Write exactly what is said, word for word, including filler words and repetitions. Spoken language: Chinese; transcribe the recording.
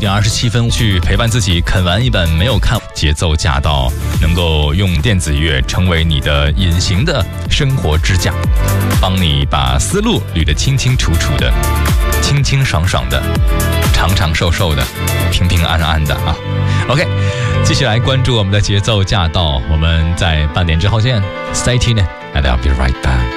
点二十七分去陪伴自己啃完一本没有看节奏驾到，能够用电子乐成为你的隐形的生活支架，帮你把思路捋得清清楚楚的，清清爽爽的，长长瘦瘦的，平平安安的啊。 OK， 继续来关注我们的节奏驾到，我们在半点之后见。 Stay tuned and I'll be right back.